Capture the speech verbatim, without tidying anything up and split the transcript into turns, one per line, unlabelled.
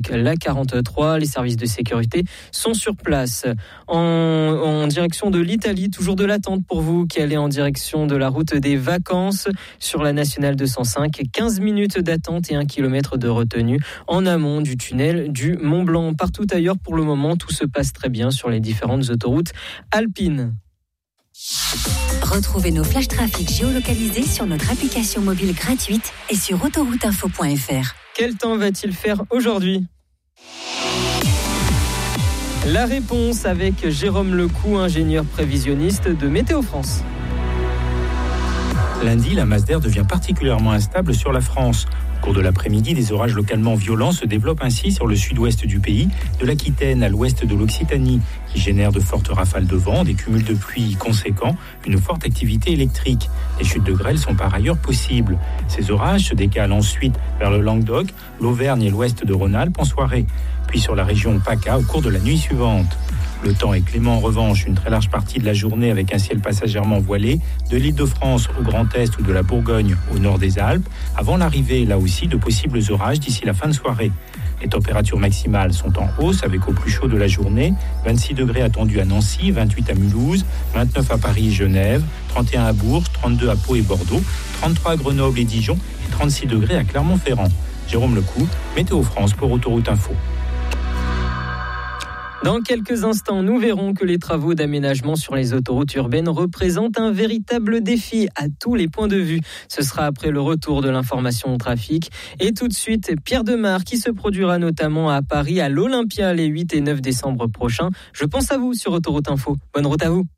trafic l'A quarante-trois. Les services de sécurité sont sur place. En, en direction de l'Italie, toujours de l'attente pour vous qui allez en direction de la route des vacances sur la nationale deux cent cinq. quinze minutes d'attente et un kilomètre de retenue en amont du tunnel du Mont Blanc. Partout ailleurs, pour le moment, tout se passe très bien sur les différentes autoroutes alpines.
Retrouvez nos flash trafic géolocalisés sur notre application mobile gratuite et sur autoroute info point f r.
Quel temps va-t-il faire aujourd'hui ? La réponse avec Jérôme Lecou, ingénieur prévisionniste de Météo France.
Lundi, la masse d'air devient particulièrement instable sur la France. Au cours de l'après-midi, des orages localement violents se développent ainsi sur le sud-ouest du pays, de l'Aquitaine à l'ouest de l'Occitanie, qui génèrent de fortes rafales de vent, des cumuls de pluie conséquents, une forte activité électrique. Les chutes de grêle sont par ailleurs possibles. Ces orages se décalent ensuite vers le Languedoc, l'Auvergne et l'ouest de Rhône-Alpes en soirée, puis sur la région PACA au cours de la nuit suivante. Le temps est clément en revanche, une très large partie de la journée avec un ciel passagèrement voilé, de l'Île-de-France au Grand Est ou de la Bourgogne au nord des Alpes, avant l'arrivée là aussi de possibles orages d'ici la fin de soirée. Les températures maximales sont en hausse avec au plus chaud de la journée, vingt-six degrés attendus à Nancy, vingt-huit à Mulhouse, vingt-neuf à Paris et Genève, trente et un à Bourges, trente-deux à Pau et Bordeaux, trente-trois à Grenoble et Dijon et trente-six degrés à Clermont-Ferrand. Jérôme Lecou, Météo France pour Autoroute Info.
Dans quelques instants, nous verrons que les travaux d'aménagement sur les autoroutes urbaines représentent un véritable défi à tous les points de vue. Ce sera après le retour de l'information au trafic. Et tout de suite, Pierre Demar qui se produira notamment à Paris à l'Olympia les huit et neuf décembre prochains. Je pense à vous sur Autoroute Info. Bonne route à vous.